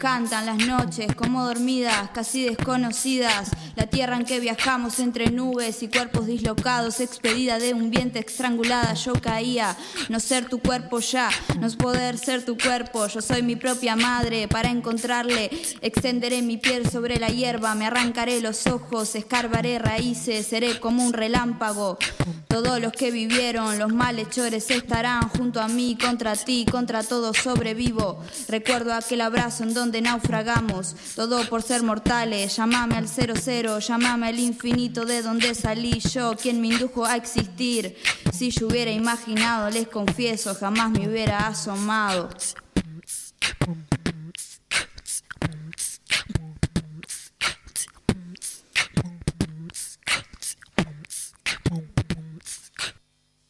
Cantan las noches como dormidas, casi desconocidas. La tierra en que viajamos entre nubes y cuerpos dislocados, expedida de un viento estrangulada. Yo caía, no ser tu cuerpo ya, no es poder ser tu cuerpo. Yo soy mi propia madre, para encontrarle extenderé mi piel sobre la hierba. Me arrancaré los ojos, escarbaré raíces, seré como un relámpago. Todos los que vivieron, los malhechores estarán junto a mí, contra ti, contra todo sobrevivo. Recuerdo aquel abrazo en donde naufragamos, todo por ser mortales. Llámame al 00, llámame al infinito de donde salí yo, quien me indujo a existir. Si yo hubiera imaginado, les confieso, jamás me hubiera asomado.